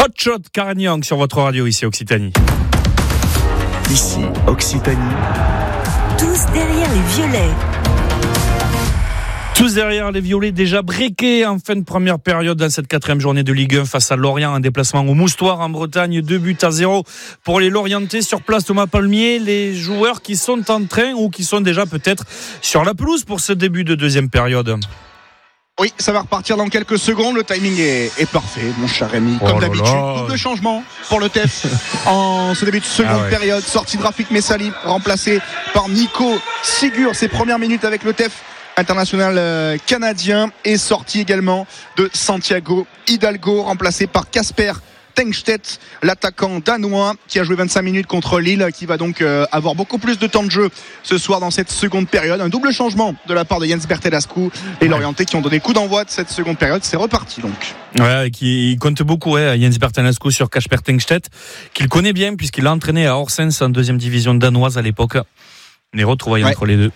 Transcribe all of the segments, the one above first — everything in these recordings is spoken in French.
Hot Shot Carignan sur votre radio ici Occitanie. Ici Occitanie. Tous derrière les violets. Tous derrière les violets, déjà breakés en fin de première période dans cette 4e journée de Ligue 1 face à Lorient, un déplacement au Moustoir en Bretagne, 2-0 pour les Lorientais. Sur place, Thomas Palmier, les joueurs qui sont en train ou qui sont déjà peut-être sur la pelouse pour ce début de deuxième période. Oui, ça va repartir dans quelques secondes. Le timing est parfait, mon cher Rémi. Comme d'habitude, double changement pour le TEF en ce début de seconde période. Sortie de Rafik Messali, remplacé par Nico Sigur. Ses premières minutes avec le TEF international canadien, et sortie également de Santiago Hidalgo, remplacé par Kasper Tengstedt, l'attaquant danois qui a joué 25 minutes contre Lille, qui va donc avoir beaucoup plus de temps de jeu ce soir dans cette seconde période. Un double changement de la part de Jens Bertelascu. Les Lorientais qui ont donné coup d'envoi de cette seconde période. C'est reparti donc. Ouais, qui compte beaucoup, Jens Bertelascu sur Kasper Tengstedt, qu'il connaît bien puisqu'il a entraîné à Horsens en 2e division danoise à l'époque. Les retrouvailles entre les deux.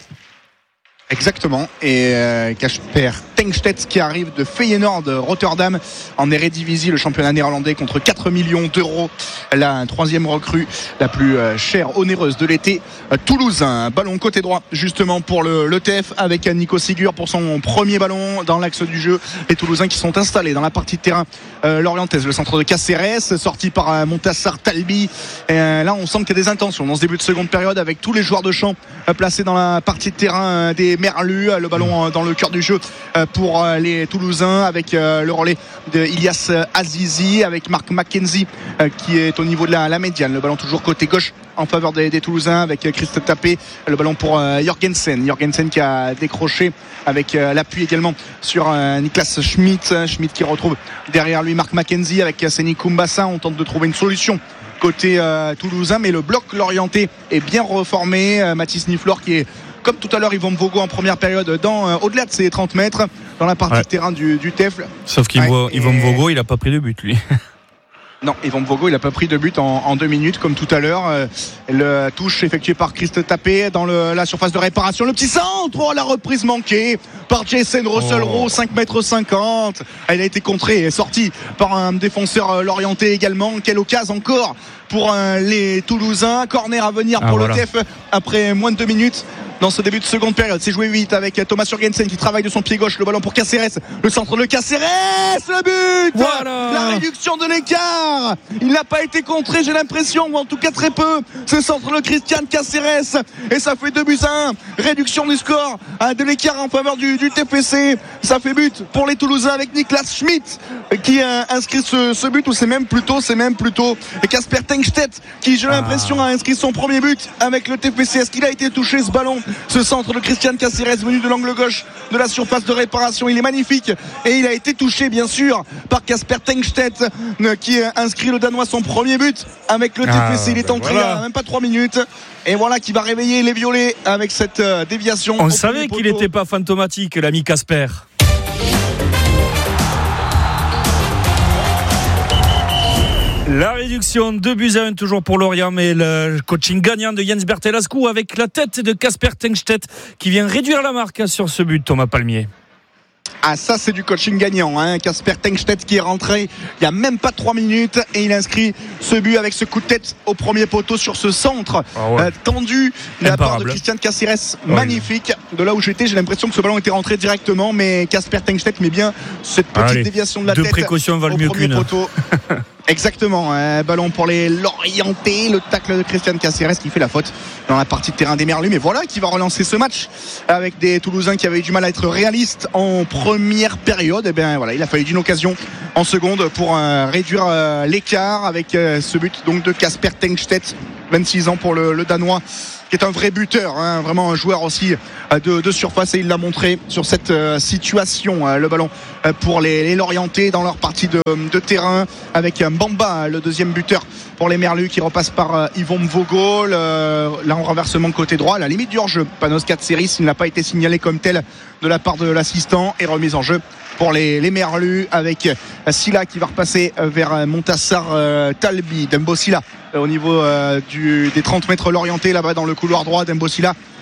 Exactement, et Kasper Tengstedt qui arrive de Feyenoord de Rotterdam en Eredivisie, le championnat néerlandais, contre 4 millions d'euros. La 3e recrue, la plus chère, onéreuse de l'été, toulousain. Ballon côté droit justement pour le TEF avec Nico Sigur pour son premier ballon dans l'axe du jeu. Les Toulousains qui sont installés dans la partie de terrain lorientaise. Le centre de Caceres, sorti par Montassar Talbi. Et là on sent qu'il y a des intentions dans ce début de seconde période avec tous les joueurs de champ placés dans la partie de terrain des Merlus. Le ballon dans le cœur du jeu pour les Toulousains avec le relais de Ilyas Azizi, avec Mark McKenzie qui est au niveau de la médiane. Le ballon toujours côté gauche en faveur des Toulousains avec Christophe Tapé. Le ballon pour Jorgensen qui a décroché avec l'appui également sur Niklas Schmidt qui retrouve derrière lui Mark McKenzie avec Seni Kumbassa. On tente de trouver une solution côté toulousain, mais le bloc lorientais est bien reformé. Mathis Niflor qui est, comme tout à l'heure, Yvan Vogo en première période au-delà de ses 30 mètres dans la partie de terrain du TEF. Sauf qu'Yvan Vogo, il n'a pas pris de but lui. Non, Yvan Vogo, il n'a pas pris de but en 2 minutes comme tout à l'heure. Le touche effectuée par Christophe Tapé dans la surface de réparation. Le petit centre, la reprise manquée par Jason Russell-Rowe, 5,50 m. Elle a été contrée et sortie par un défenseur lorientais également. Quelle occasion encore pour les Toulousains. Corner à venir pour le TEF après moins de 2 minutes. Dans ce début de seconde période, c'est joué 8 avec Thomas Jorgensen qui travaille de son pied gauche. Le ballon pour Caceres, le centre de Caceres, le but, la réduction de l'écart. Il n'a pas été contré, j'ai l'impression, ou en tout cas très peu. Ce centre de Christian Caceres, et ça fait 2-1. Réduction du score de l'écart en faveur du TFC. Ça fait but pour les Toulousains avec Niklas Schmidt qui a inscrit ce but, ou c'est même plutôt Kasper Tengstedt qui, j'ai l'impression, a inscrit son premier but avec le TFC. Est-ce qu'il a été touché, ce ballon? Ce centre de Christian Caceres venu de l'angle gauche de la surface de réparation, il est magnifique, et il a été touché bien sûr par Kasper Tengstedt qui a inscrit le Danois son premier but avec le TFC. Il est entré à même pas 3 minutes, et voilà qui va réveiller les violets avec cette déviation. On savait qu'il n'était pas fantomatique, l'ami Kasper. La réduction 2-1 toujours pour Lorient, mais le coaching gagnant de Jens Bertelascu avec la tête de Kasper Tengstedt qui vient réduire la marque sur ce but, Thomas Palmier. Ah, ça c'est du coaching gagnant, Kasper Tengstedt qui est rentré il n'y a même pas 3 minutes et il inscrit ce but avec ce coup de tête au premier poteau sur ce centre tendu de la part de Christian Caceres. Magnifique. De là où j'étais, j'ai l'impression que ce ballon était rentré directement, mais Kasper Tengstedt met bien cette petite déviation de la tête. Deux précautions valent mieux qu'une. Exactement, ballon pour les Lorientais, le tacle de Christian Caceres qui fait la faute dans la partie de terrain des Merlus, mais voilà qui va relancer ce match avec des Toulousains qui avaient eu du mal à être réalistes en première période. Et bien voilà, il a fallu d'une occasion en seconde pour réduire l'écart avec ce but donc de Kasper Tengstedt, 26 ans pour le Danois, qui est un vrai buteur, vraiment un joueur aussi de surface, et il l'a montré sur cette situation. Le ballon pour les Lorientais dans leur partie de terrain avec Mbamba, le deuxième buteur pour les Merlus, qui repasse par Yvan Vogo. Là en renversement côté droit, à la limite du hors-jeu. Panos Katseris, il n'a pas été signalé comme tel de la part de l'assistant, et remise en jeu pour les Merlus avec Silla qui va repasser vers Montassar Talbi. Dembo Silla au niveau des 30 mètres Lorientais, là-bas dans le couloir droit. Dembo Silla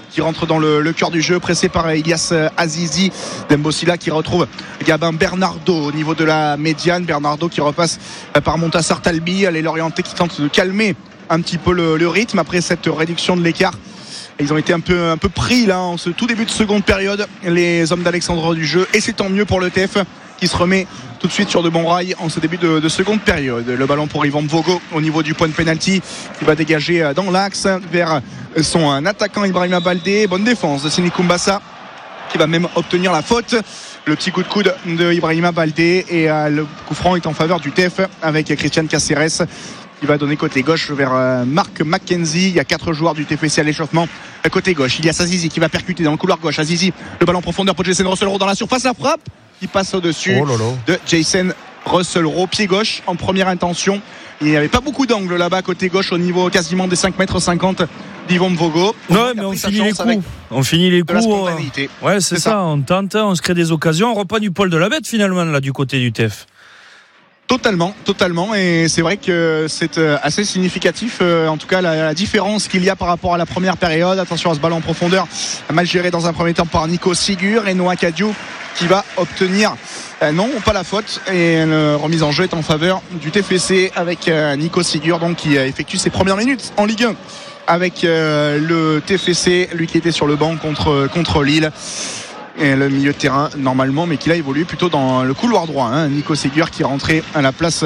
qui rentre dans le cœur du jeu, pressé par Ilyas Azizi. Dembosila qui retrouve Gabin Bernardo au niveau de la médiane. Bernardo qui repasse par Montassar Talbi. Les Lorientais qui tentent de calmer un petit peu le rythme après cette réduction de l'écart. Ils ont été un peu pris là en ce tout début de seconde période, les hommes d'Alexandre du jeu, et c'est tant mieux pour le TF qui se remet tout de suite sur de bons rails en ce début de seconde période. Le ballon pour Yvan Vogo au niveau du point de pénalty qui va dégager dans l'axe vers son attaquant Ibrahima Baldé. Bonne défense de Sini Kumbassa qui va même obtenir la faute. Le petit coup de coude de Ibrahima Baldé, et le coup franc est en faveur du TF avec Christian Caceres qui va donner côté gauche vers Marc Mackenzie. Il y a 4 joueurs du TFC à l'échauffement. Côté gauche, il y a Azizi qui va percuter dans le couloir gauche. Azizi, le ballon en profondeur pour Jason Russell-Rowe dans la surface, la frappe qui passe au-dessus de Jason Russell-Rowe, pied gauche en première intention. Il n'y avait pas beaucoup d'angle là-bas côté gauche au niveau quasiment des 5,50 m d'Yvan Vogo. Ouais, mais on finit les coups. On finit les coups. Ouais, c'est ça. On tente, on se crée des occasions. On reprend du poil de la bête finalement là du côté du TF. Totalement, et c'est vrai que c'est assez significatif, en tout cas la différence qu'il y a par rapport à la première période. Attention à ce ballon en profondeur, mal géré dans un premier temps par Nico Sigur, et Noah Kadiou qui va obtenir non pas la faute, et une remise en jeu est en faveur du TFC avec Nico Sigur donc qui effectue ses premières minutes en Ligue 1 avec le TFC, lui qui était sur le banc contre Lille. Et le milieu de terrain normalement, mais qui a évolué plutôt dans le couloir droit, hein. Nico Sigur qui est rentré à la place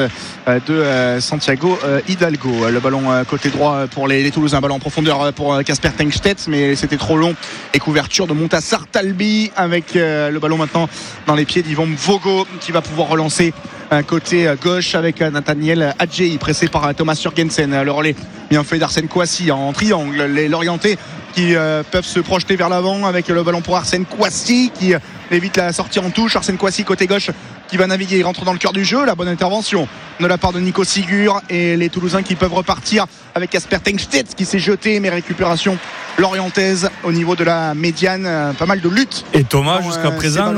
de Santiago Hidalgo. Le ballon côté droit pour les Toulousains, un ballon en profondeur pour Casper Tengstedt, mais c'était trop long, et couverture de Montassar Talbi avec le ballon maintenant dans les pieds d'Yvan Vogo qui va pouvoir relancer côté gauche avec Nathaniel Adjei pressé par Thomas Jurgensen. Le relais bien fait d'Arsène Kouassi en triangle. Les Lorientais qui peuvent se projeter vers l'avant avec le ballon pour Arsène Kouassi qui évite la sortie en touche. Arsène Kouassi côté gauche qui va naviguer, il rentre dans le cœur du jeu. La bonne intervention de la part de Nico Sigur, et les Toulousains qui peuvent repartir avec Casper Tengstedt qui s'est jeté, mais récupération lorientaise au niveau de la médiane. Pas mal de luttes. Et Thomas, jusqu'à présent,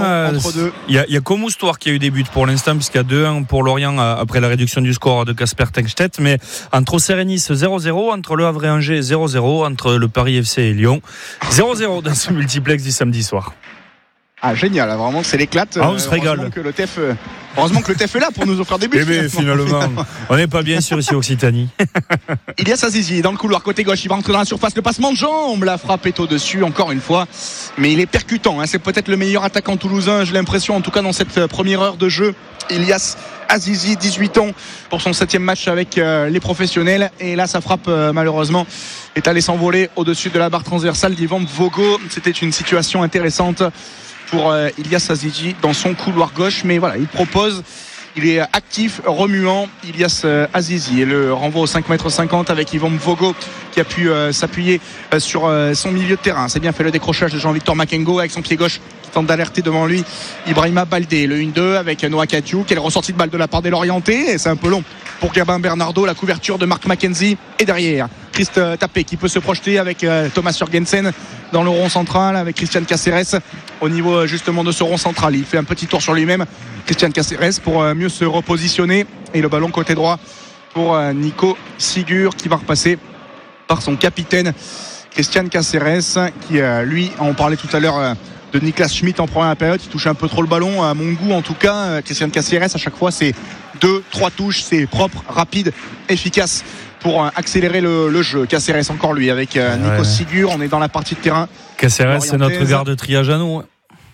il y a qu'au Moustoir qui a eu des buts pour l'instant, puisqu'il y a 2-1 pour Lorient après la réduction du score de Casper Tengstedt, mais entre Auxerre et Nice 0-0, entre Le Havre et Angers 0-0, entre le Paris FC et Lyon 0-0 dans ce multiplex du samedi soir. Ah, génial, vraiment c'est l'éclate. On se régale. Heureusement que le TF est là pour nous offrir des buts. Eh bien, finalement, on n'est pas bien sûr ici Occitanie. Ilyas Azizi dans le couloir côté gauche, il va rentrer dans la surface, le passement de jambe, la frappe est au-dessus encore une fois, mais il est percutant, hein. C'est peut-être le meilleur attaquant toulousain, j'ai l'impression, en tout cas dans cette première heure de jeu. Ilyas Azizi, 18 ans pour son 7e match avec les professionnels, et là sa frappe malheureusement est allée s'envoler au-dessus de la barre transversale d'Yvan Vogo. C'était une situation intéressante pour Ilyas Azizi dans son couloir gauche, mais voilà, il propose, il est actif, remuant, Ilyas Azizi, et le renvoi au 5,50 m avec Yvan Vogo qui a pu s'appuyer sur son milieu de terrain. C'est bien fait le décrochage de Jean-Victor Makengo avec son pied gauche qui tente d'alerter devant lui Ibrahima Baldé. Le 1-2 avec Noah Kadiou, quelle ressortie de balle de la part des Lorientais, et c'est un peu long pour Gabin Bernardo. La couverture de Marc Mackenzie, et derrière Christ Tapé qui peut se projeter avec Thomas Jurgensen dans le rond central avec Christian Caceres au niveau justement de ce rond central. Il fait un petit tour sur lui-même, Christian Caceres, pour mieux se repositionner, et le ballon côté droit pour Nico Sigur qui va repasser par son capitaine Christian Caceres qui lui, on parlait tout à l'heure de Niklas Schmidt en première période, il touche un peu trop le ballon à mon goût en tout cas. Christian Caceres à chaque fois c'est 2-3 touches, c'est propre, rapide, efficace pour accélérer le jeu. Caceres encore lui avec Nico Sigur, on est dans la partie de terrain. Caceres c'est notre garde de triage à nous.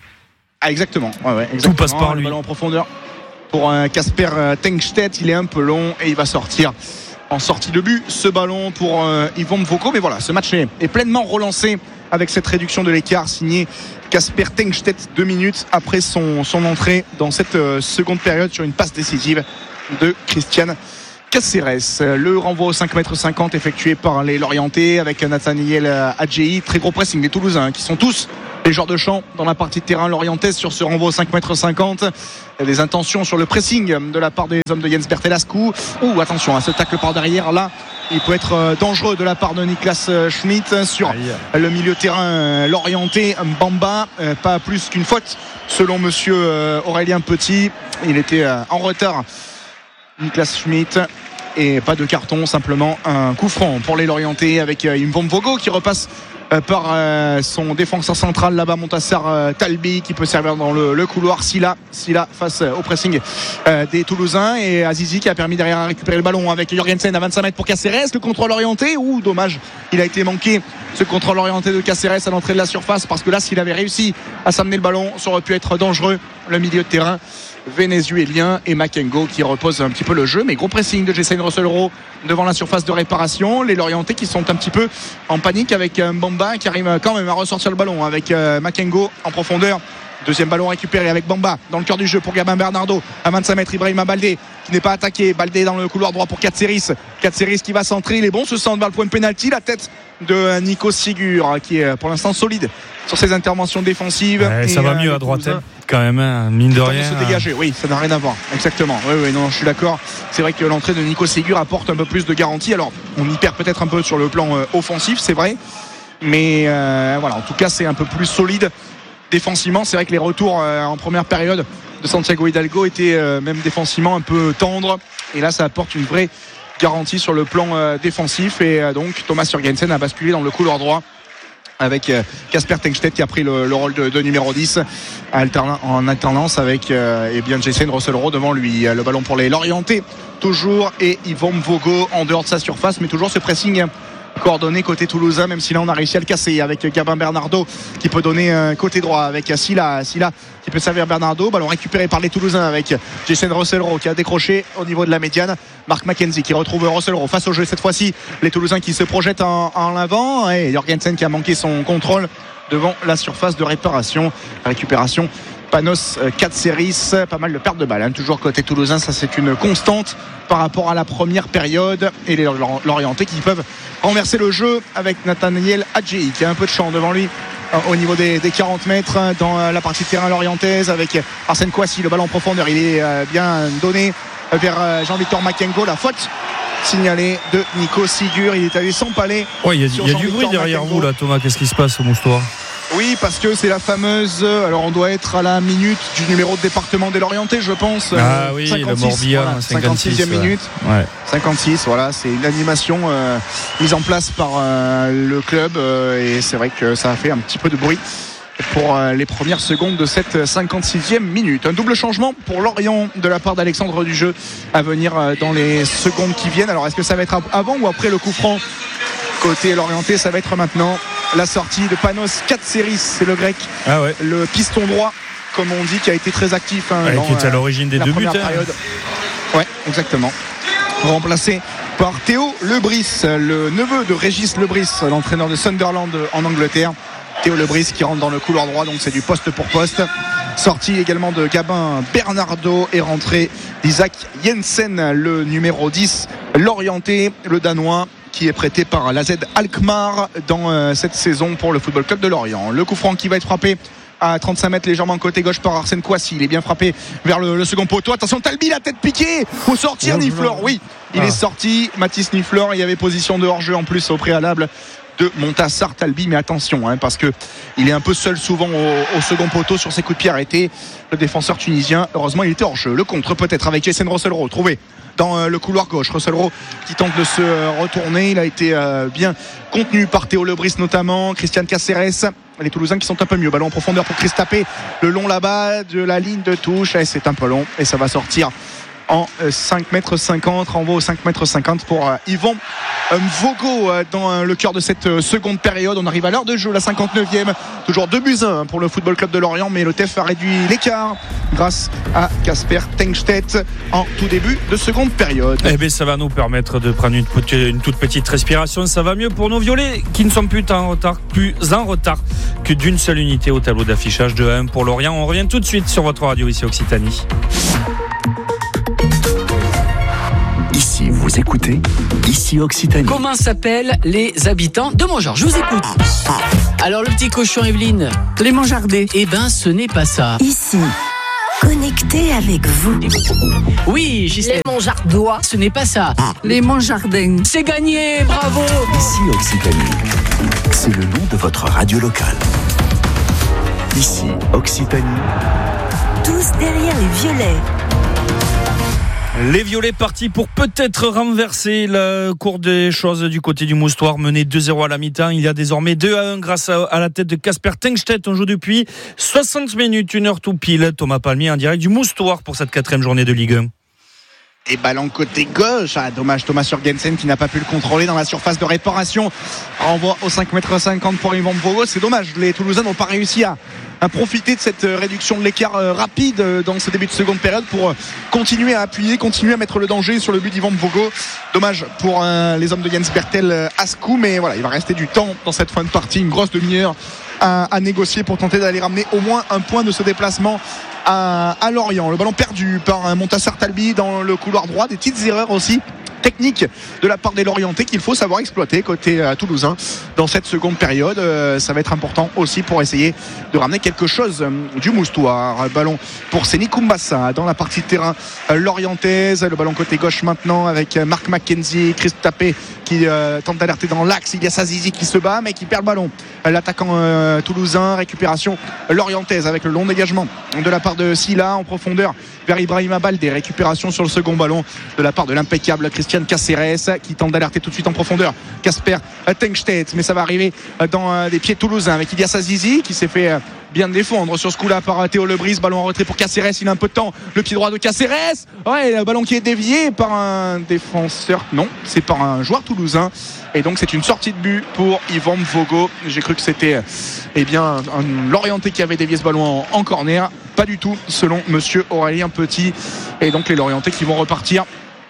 Ah exactement, exactement. Tout passe par lui. Le ballon en profondeur pour Casper Tengstedt, il est un peu long et il va sortir en sortie de but ce ballon pour Yvan Vogo. Mais voilà, ce match est pleinement relancé avec cette réduction de l'écart signé Casper Tengstedt 2 minutes après son entrée dans cette seconde période sur une passe décisive de Christian Caceres. Le renvoi au 5,50 m effectué par les Lorientais avec Nathaniel Adjei. Très gros pressing des Toulousains qui sont tous les joueurs de champ dans la partie de terrain lorientaise sur ce renvoi au 5,50 m. Des intentions sur le pressing de la part des hommes de Jens Bertelascu. Attention à ce tacle par derrière là, il peut être dangereux de la part de Niklas Schmidt sur le milieu de terrain lorientais. Mbamba, pas plus qu'une faute selon monsieur Aurélien Petit, il était en retard Niklas Schmidt, et pas de carton, simplement un coup franc pour les Lorientais avec Yvan Vogo qui repasse par son défenseur central là-bas, Montassar Talbi, qui peut servir dans le couloir. Silla face au pressing des Toulousains, et Azizi qui a permis derrière à récupérer le ballon avec Jorgensen à 25 mètres pour Caceres. Le contrôle orienté, dommage, il a été manqué, ce contrôle orienté de Caceres à l'entrée de la surface, parce que là, s'il avait réussi à s'amener le ballon, ça aurait pu être dangereux. Le milieu de terrain vénézuélien et Makengo qui repose un petit peu le jeu, mais gros pressing de Jessane Russell-Rowe devant la surface de réparation. Les Lorientais qui sont un petit peu en panique avec Bamba qui arrive quand même à ressortir le ballon avec Makengo en profondeur. Deuxième ballon récupéré avec Bamba dans le cœur du jeu pour Gabin Bernardo à 25 mètres. Ibrahima Baldé qui n'est pas attaqué. Baldé dans le couloir droit pour Katseris qui va centrer. Il est bon, ce centre vers le point de pénalty. La tête de Nico Sigur qui est pour l'instant solide sur ses interventions défensives. Ça va mieux à droite quand même, mine de rien. Se dégager, oui, ça n'a rien à voir. Exactement. Oui, non, je suis d'accord. C'est vrai que l'entrée de Nico Sigur apporte un peu plus de garantie. Alors, on y perd peut-être un peu sur le plan offensif, c'est vrai. Mais voilà, en tout cas, c'est un peu plus solide. Défensivement, c'est vrai que les retours en première période de Santiago Hidalgo étaient même défensivement un peu tendres, et là ça apporte une vraie garantie sur le plan défensif, et donc Thomas Jørgensen a basculé dans le couloir droit avec Casper Tengstedt qui a pris le rôle de numéro 10 en alternance avec Jessane Russell-Rowe devant lui. Le ballon pour les Lorientais toujours, et Yvan Vogo en dehors de sa surface, mais toujours ce pressing coordonné côté toulousain, même si là on a réussi à le casser avec Gabin Bernardo qui peut donner côté droit avec Silla qui peut servir Bernardo. Ballon récupéré par les Toulousains avec Jessane Russell-Rowe qui a décroché au niveau de la médiane. Marc Mackenzie qui retrouve Russell-Rowe face au jeu cette fois-ci. Les Toulousains qui se projettent en avant, et Jorgensen qui a manqué son contrôle devant la surface de réparation. Récupération Panos Katseris, pas mal de pertes de balles, toujours côté toulousain, ça c'est une constante par rapport à la première période, et les Lorientais qui peuvent renverser le jeu avec Nathaniel Adjei qui a un peu de champ devant lui au niveau des 40 mètres dans la partie de terrain lorientaise avec Arsène Kouassi. Le ballon en profondeur, il est bien donné vers Jean-Victor Makengo. La faute signalée de Nico Sigur, il est allé s'empaler. Il y a du bruit derrière vous là, Thomas, qu'est-ce qui se passe au moustoir? Oui, parce que c'est la fameuse. Alors, on doit être à la minute du numéro de département des Lorientais, je pense. 56, le Morbihan, voilà, 56e minute. Ouais. 56, voilà, c'est une animation mise en place par le club, et c'est vrai que ça a fait un petit peu de bruit pour les premières secondes de cette 56e minute. Un double changement pour Lorient de la part d'Alexandre Dujeu à venir dans les secondes qui viennent. Alors, est-ce que ça va être avant ou après le coup franc côté Lorientais? Ça va être maintenant. La sortie de Panos Katseris, c'est le grec, le piston droit, comme on dit, qui a été très actif qui était à l'origine des deux buts. Ouais, exactement. Remplacé par Théo Lebris, le neveu de Régis Lebris, l'entraîneur de Sunderland en Angleterre. Théo Lebris qui rentre dans le couloir droit, donc c'est du poste pour poste. Sortie également de Gabin Bernardo et rentrée d'Isaac Jensen, le numéro 10, Lorientais, le Danois, qui est prêté par l'AZ Alkmaar dans cette saison pour le Football Club de Lorient. Le coup franc qui va être frappé à 35 mètres légèrement côté gauche par Arsène Kouassi. Il est bien frappé vers le second poteau. Attention, Talbi, la tête piquée. Faut sortir Niflor. Oui, il est sorti. Mathis Niflor. Il y avait position de hors-jeu en plus au préalable de Montassar Talbi, mais attention parce que il est un peu seul souvent au second poteau sur ses coups de pied arrêtés, le défenseur tunisien. Heureusement il était hors jeu. Le contre peut-être avec Jessane Russell-Rowe trouvé dans le couloir gauche. Russell-Rowe qui tente de se retourner, il a été bien contenu par Théo Lebris notamment, Christian Caceres. Les Toulousains qui sont un peu mieux. Ballon en profondeur pour Chris Tapé, le long là-bas de la ligne de touche, et c'est un peu long et ça va sortir en 5,50 m, renvoi au 5,50 m pour Yvan Vogo dans le cœur de cette seconde période. On arrive à l'heure de jeu, la 59e, toujours 2-1 pour le Football Club de Lorient, mais le TEF a réduit l'écart grâce à Casper Tengstedt en tout début de seconde période. Ça va nous permettre de prendre une toute petite respiration. Ça va mieux pour nos violets qui ne sont plus en retard que d'une seule unité au tableau d'affichage de 1 pour Lorient. On revient tout de suite sur votre radio ici Occitanie. Ici, vous écoutez, ici Occitanie. Comment s'appellent les habitants de Montgeard? Je vous écoute. Alors, le petit cochon, Evelyne? Les Montjardais. Ce n'est pas ça. Ici, connecté avec vous. Oui, Gisèle. Les Montjardois. Ce n'est pas ça. Les Montjardins. C'est gagné, bravo. Ici Occitanie, c'est le nom de votre radio locale. Ici Occitanie. Tous derrière les violets. Les Violets partis pour peut-être renverser le cours des choses du côté du Moustoir, mené 2-0 à la mi-temps. Il y a désormais 2-1 grâce à la tête de Casper Tengstedt. On joue depuis 60 minutes, 1 heure tout pile. Thomas Palmier en direct du Moustoir pour cette 4e journée de Ligue 1. Et ballon côté gauche, dommage Thomas Jørgensen qui n'a pas pu le contrôler dans la surface de réparation. Renvoi au 5,50 m pour Yvan Vogo. C'est dommage, les Toulousains n'ont pas réussi à profiter de cette réduction de l'écart rapide dans ce début de seconde période pour continuer à appuyer, continuer à mettre le danger sur le but d'Yvan Vogo. Dommage pour les hommes de Jens Bertel à ce coup, mais voilà, il va rester du temps dans cette fin de partie, une grosse demi-heure à négocier pour tenter d'aller ramener au moins un point de ce déplacement à Lorient. Le ballon perdu par Montassar Talbi dans le couloir droit, des petites erreurs aussi technique de la part des Lorientais qu'il faut savoir exploiter côté toulousain dans cette seconde période. Ça va être important aussi pour essayer de ramener quelque chose du Moustoir. Ballon pour Seni Kumbassa dans la partie de terrain lorientaise. Le ballon côté gauche maintenant avec Marc McKenzie, Chris Tapé qui tente d'alerter dans l'axe. Il y a Sazizi qui se bat mais qui perd le ballon. L'attaquant toulousain, récupération lorientaise avec le long dégagement de la part de Silla en profondeur vers Ibrahima Baldé. Récupération sur le second ballon de la part de l'impeccable Christian Caceres qui tente d'alerter tout de suite en profondeur Casper Tengstedt, mais ça va arriver dans des pieds toulousains avec Ilyas Azizi qui s'est fait bien défendre sur ce coup-là par Théo Lebris. Ballon en retrait pour Caceres, il a un peu de temps, le pied droit de Caceres, ouais, le ballon qui est dévié par un défenseur, non, c'est par un joueur toulousain, et donc c'est une sortie de but pour Yvan Vogo. J'ai cru que c'était un Lorientais qui avait dévié ce ballon en corner, pas du tout selon monsieur Aurélien Petit, et donc les Lorientais qui vont repartir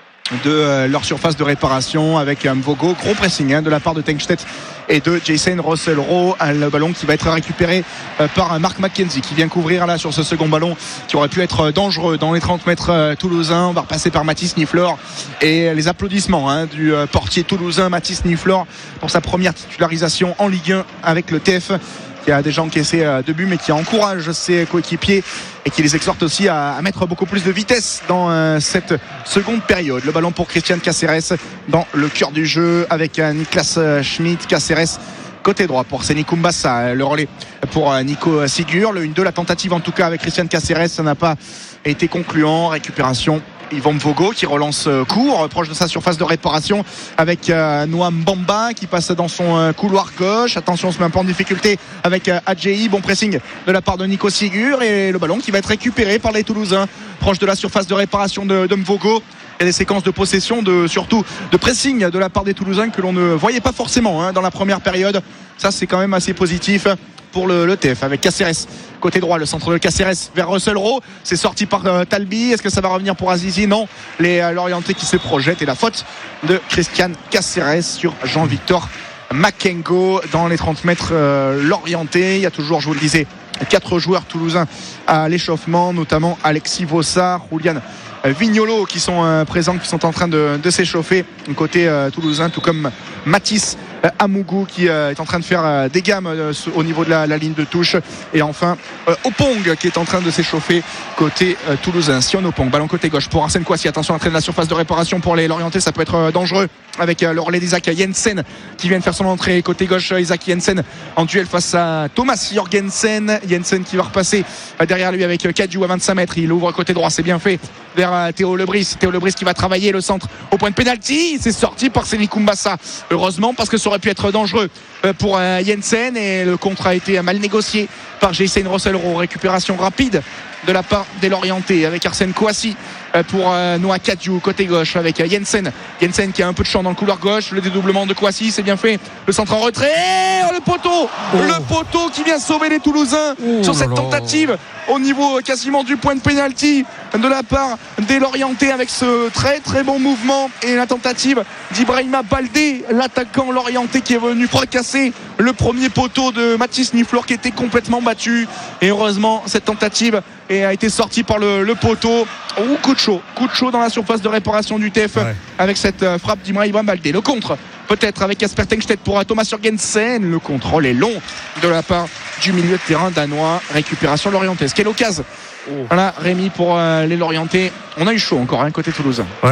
de leur surface de réparation avec Vogo, gros pressing de la part de Tengstedt et de Jason Russell-Rowe. Le ballon qui va être récupéré par Marc McKenzie qui vient couvrir là sur ce second ballon qui aurait pu être dangereux dans les 30 mètres toulousains. On va repasser par Mathis Niflor et les applaudissements du portier toulousain Mathis Niflor pour sa première titularisation en Ligue 1 avec le TEF, qui a déjà encaissé 2 buts mais qui encourage ses coéquipiers et qui les exhorte aussi à mettre beaucoup plus de vitesse dans cette seconde période. Le ballon pour Christian Caceres dans le cœur du jeu avec Niklas Schmidt. Caceres côté droit pour Seni Kumbassa, le relais pour Nico Sigur. Le 1-2, la tentative en tout cas avec Christian Caceres, ça n'a pas été concluant. Récupération Yvan Vogo qui relance court, proche de sa surface de réparation avec Noam Bamba qui passe dans son couloir gauche. Attention, on se met un peu en difficulté avec Adjei. Bon pressing de la part de Nico Sigur et le ballon qui va être récupéré par les Toulousains proche de la surface de réparation de Mvogo. Il y a des séquences de possession, surtout de pressing de la part des Toulousains que l'on ne voyait pas forcément dans la première période. Ça, c'est quand même assez positif pour le TEF avec Caceres côté droit, le centre de Caceres vers Russell-Rowe, c'est sorti par Talbi. Est-ce que ça va revenir pour Azizi? Non, les Lorientais qui se projettent et la faute de Christian Caceres sur Jean-Victor Makengo dans les 30 mètres Lorientais. Il y a toujours, je vous le disais, 4 joueurs toulousains à l'échauffement, notamment Alexis Vossard, Julian Vignolo qui sont présents, qui sont en train de s'échauffer côté toulousain, tout comme Mathis Amougou qui est en train de faire des gammes au niveau de la ligne de touche, et enfin Opong qui est en train de s'échauffer côté toulousain. Sion Opong, ballon côté gauche pour Arsène Kouassi. Attention à traîner la surface de réparation pour les Lorientais, ça peut être dangereux avec le relais d'Isaac Jensen qui vient de faire son entrée côté gauche. Isaac Jensen en duel face à Thomas Jørgensen. Jensen qui va repasser derrière lui avec Kadiou à 25 mètres, il ouvre côté droit, c'est bien fait vers Théo Lebris qui va travailler le centre au point de pénalty. C'est sorti par Seni Kumbassa, heureusement, parce que ça aurait pu être dangereux pour Jensen, et le contre a été mal négocié par Jason Russell-Rowe. Récupération rapide de la part des Lorientais avec Arsène Kouassi pour Noah Kadiou côté gauche avec Jensen qui a un peu de champ dans le couloir gauche. Le dédoublement de Kouassi, c'est bien fait, le centre en retrait, le poteau qui vient sauver les Toulousains sur cette tentative au niveau quasiment du point de pénalty de la part des Lorientais avec ce très très bon mouvement, et la tentative d'Ibrahima Baldé, l'attaquant lorientais, qui est venu fracasser le premier poteau de Mathis Niflor qui était complètement battu, et heureusement cette tentative a été sortie par le poteau. Coup de chaud dans la surface de réparation du TF avec cette frappe d'Ibrahima Baldé. Le contre peut-être avec Casper Tengstedt pour Thomas Jørgensen. Le contrôle est long de la part du milieu de terrain danois. Récupération lorientaise. Quelle occasion. Voilà, Rémi, pour les Lorientais. On a eu chaud encore côté toulousain.